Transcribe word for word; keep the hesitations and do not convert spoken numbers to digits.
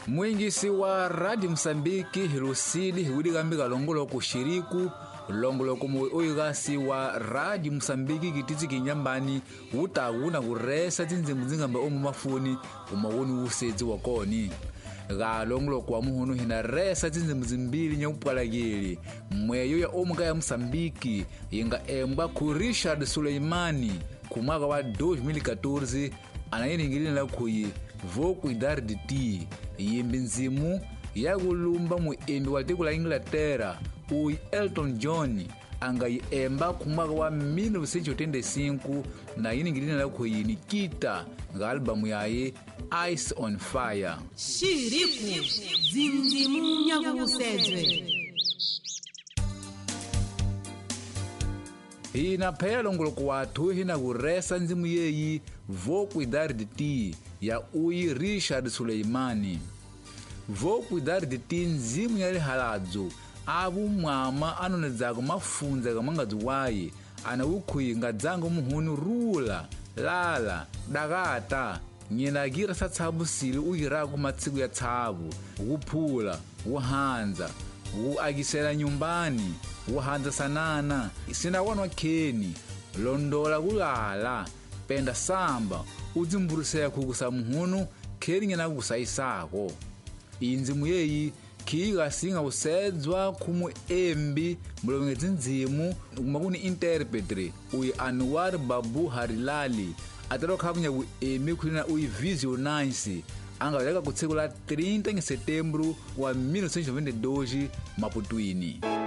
Mwingisi wa Radio Msambiki Lusidi hudi gambi kalongolo kushiriku longolo kumu oigasi wa Radio Msambiki kitizi kinyambani utaguna kuresa zinzimu zingamba omu mafuni umawuni usezi wakoni ga longolo kwa muhunu hina resa zinzimu zimbili nyupalagili mweyo ya omu kaya Msambiki inga embwa ku Richard Suleimani kumwaka wa dois mil e quatorze anayini ingilini la kuyi Vou cuidar de ti yimbi nzimu ya kulumba mu embi wa tiko la Inglaterra uyi Elton John anga yemba kumwaka wa mil novecentos e oitenta e cinco na yini ingilini la kuyi Nikita nga albamu yaye Ice on Fire. Shiriku zinzimu nyakusedzwe hina phela longolo kwathu hina kuresa nzimu yeyi Vou cuidar de ti ya uyi Richard Suleimani. Vou cuidar de ti nzimu ya lihaladzo abu mwama anonedzako mafunza kamangadzi waye ana ukhuyi ngadzango muhunu rula lala dakata nyina gira satsabu sili uyirako matsiku ya tsabu ukuphula uhanza uakisela nyumbani uhanza sanana sina wanwa kheni londola kulala penda samba uzimburisela kukusa muhunu kheli nyina kusayisako inzimu yeyi kiga singa usedzwa kumu embi mulongezi nzimu umakuni interpretre uyi Anwar Babu Harilali atero khabunya ku emi khulina uyi Visionance anga yaka kutsiku la trinta de setembro wa mil novecentos e noventa e dois Maputwini.